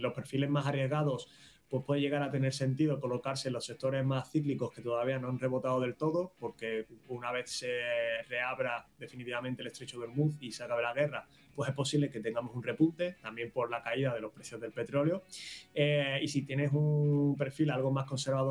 los perfiles más arriesgados, pues puede llegar a tener sentido colocarse en los sectores más cíclicos que todavía no han rebotado del todo, porque una vez se reabra definitivamente el estrecho de Hormuz y se acabe la guerra, pues es posible que tengamos un repunte, también por la caída de los precios del petróleo. Y si tienes un perfil algo más conservador,